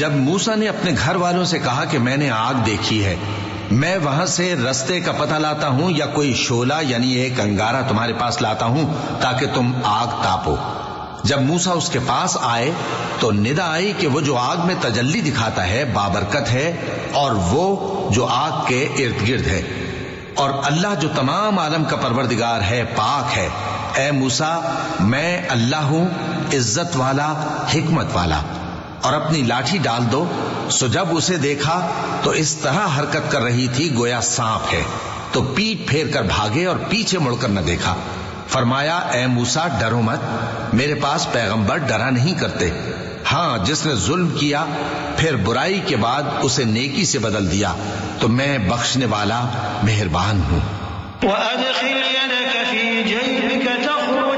جب موسیٰ نے اپنے گھر والوں سے کہا کہ میں نے آگ دیکھی ہے، میں وہاں سے رستے کا پتہ لاتا ہوں یا کوئی شعلہ یعنی ایک انگارہ تمہارے پاس لاتا ہوں تاکہ تم آگ تاپو۔ جب موسیٰ اس کے پاس آئے تو ندا آئی کہ وہ جو آگ میں تجلی دکھاتا ہے بابرکت ہے، اور وہ جو آگ کے ارد گرد ہے، اور اللہ جو تمام عالم کا پروردگار ہے پاک ہے۔ اے موسیٰ، میں اللہ ہوں، عزت والا، حکمت والا، اور اپنی لاٹھی ڈال دو۔ سو جب اسے دیکھا تو اس طرح حرکت کر رہی تھی گویا سانپ ہے، تو پیٹ پھیر کر بھاگے اور پیچھے مڑ کر نہ دیکھا۔ فرمایا اے موسیٰ ڈرو مت، میرے پاس پیغمبر ڈرا نہیں کرتے۔ ہاں جس نے ظلم کیا پھر برائی کے بعد اسے نیکی سے بدل دیا تو میں بخشنے والا مہربان ہوں۔ وَأَدْخِلْ يَدَكَ فِي جَيْبِكَ تَخْرُجْ